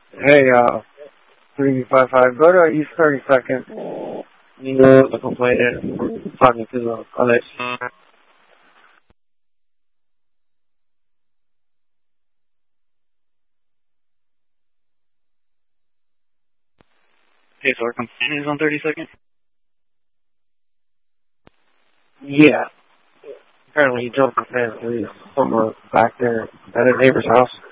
Hey, 355, go to East 32nd. You know the complaint is talking to the other. Okay, so our complaint is on 32nd? Yeah. Apparently he jumped the fence and he's somewhere back there at a neighbor's house.